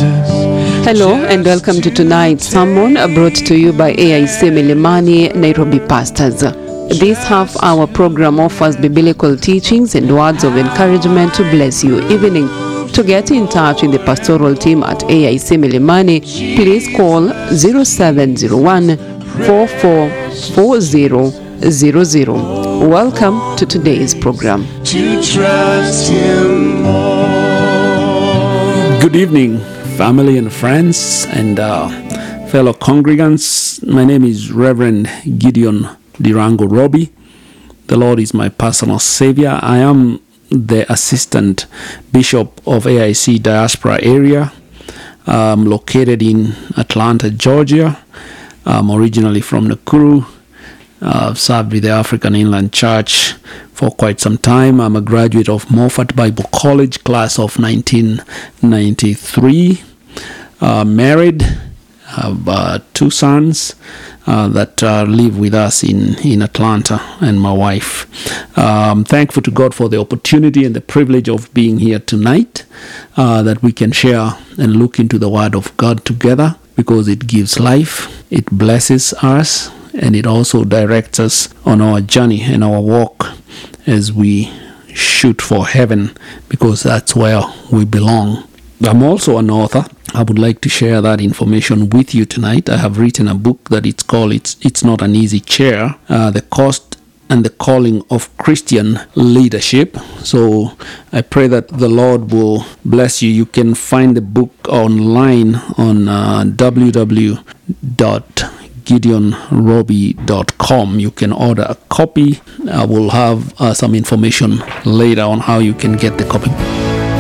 Jesus. Hello and welcome to tonight's sermon brought to you by AIC Milimani Nairobi Pastors. This half-hour program offers biblical teachings and words of encouragement to bless you evening. To get in touch with the pastoral team at AIC Milimani, please call 0701 444000. Welcome to today's program. To trust Him more. Good evening, family and friends and fellow congregants. My name is Reverend Gideon Dirango Robbie. The Lord is my personal Savior. I am the Assistant Bishop of AIC Diaspora area. I'm located in Atlanta, Georgia. I'm originally from Nakuru. I've served with the African Inland Church for quite some time. I'm a graduate of Moffat Bible College, class of 1993. Married, have two sons that live with us in Atlanta, and my wife. I'm thankful to God for the opportunity and the privilege of being here tonight, that we can share and look into the Word of God together, because it gives life, it blesses us, and it also directs us on our journey and our walk as we shoot for heaven, because that's where we belong. I'm also an author. I would like to share that information with you tonight. I have written a book that it's called It's Not an Easy Chair, The Cost and the Calling of Christian Leadership. So I pray that the Lord will bless you. You can find the book online on www.gideonrobbie.com. You can order a copy. I will have some information later on how you can get the copy.